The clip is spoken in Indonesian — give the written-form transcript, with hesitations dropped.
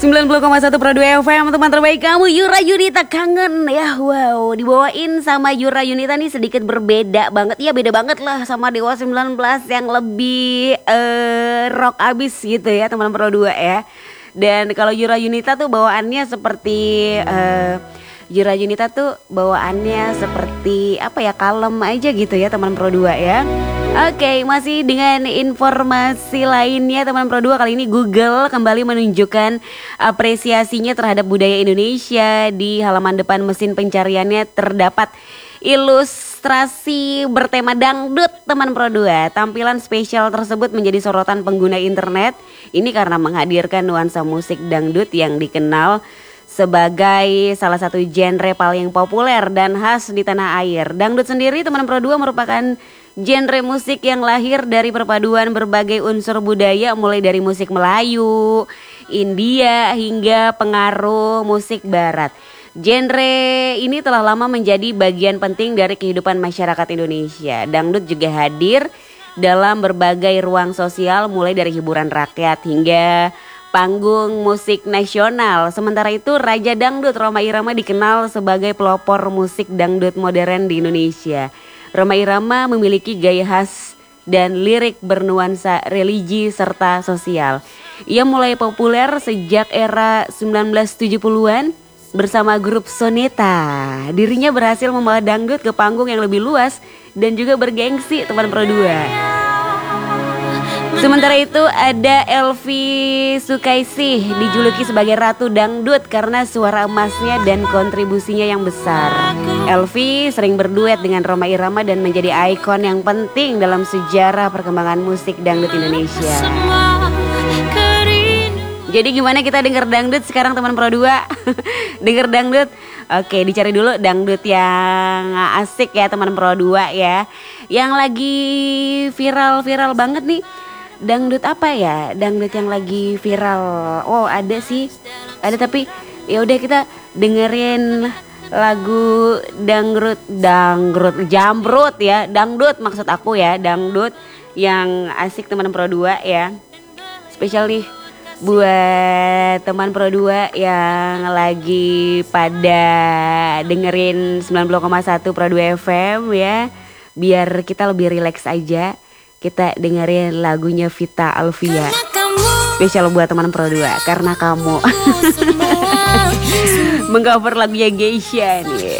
90,1 Pro 2 FM, teman terbaik kamu, Yura Yunita. Kangen ya, wow, dibawain sama Yura Yunita nih sedikit berbeda banget. Iya, beda banget lah sama Dewa 19 yang lebih rock abis gitu ya, teman Pro 2 ya. Dan kalau Yura Yunita tuh bawaannya seperti apa ya, kalem aja gitu ya teman Pro 2 ya. Oke, masih dengan informasi lainnya teman Pro 2. Kali ini Google kembali menunjukkan apresiasinya terhadap budaya Indonesia. Di halaman depan mesin pencariannya terdapat ilustrasi bertema dangdut teman Pro 2. Tampilan spesial tersebut menjadi sorotan pengguna internet. Ini karena menghadirkan nuansa musik dangdut yang dikenal sebagai salah satu genre paling populer dan khas di tanah air. Dangdut sendiri teman Pro 2 merupakan genre musik yang lahir dari perpaduan berbagai unsur budaya, mulai dari musik Melayu, India hingga pengaruh musik barat. Genre ini telah lama menjadi bagian penting dari kehidupan masyarakat Indonesia. Dangdut juga hadir dalam berbagai ruang sosial, mulai dari hiburan rakyat hingga panggung musik nasional. Sementara itu Raja Dangdut Rhoma Irama dikenal sebagai pelopor musik dangdut modern di Indonesia. Rhoma Irama memiliki gaya khas dan lirik bernuansa religi serta sosial. Ia mulai populer sejak era 1970-an bersama grup Soneta. Dirinya berhasil membawa dangdut ke panggung yang lebih luas dan juga bergengsi teman Pro 2. Sementara itu ada Elvi Sukaisih, dijuluki sebagai Ratu Dangdut karena suara emasnya dan kontribusinya yang besar. Elvi sering berduet dengan Rhoma Irama dan menjadi ikon yang penting dalam sejarah perkembangan musik dangdut Indonesia. Jadi gimana kita denger dangdut sekarang teman Pro 2? Denger dangdut? Oke, dicari dulu dangdut yang asik ya teman Pro 2 ya. Yang lagi viral-viral banget nih. Dangdut apa ya? Dangdut yang lagi viral. Oh, ada sih. Ada, tapi ya udah kita dengerin lagu jambrut ya. Dangdut maksud aku ya, dangdut yang asik teman Pro 2 ya. Spesial nih buat teman Pro 2 yang lagi pada dengerin 90,1 Pro 2 FM ya. Biar kita lebih rileks aja, kita dengerin lagunya Vita Alvia. Spesial buat teman Pro 2, karena kamu. Mengcover lagunya Geisha nih.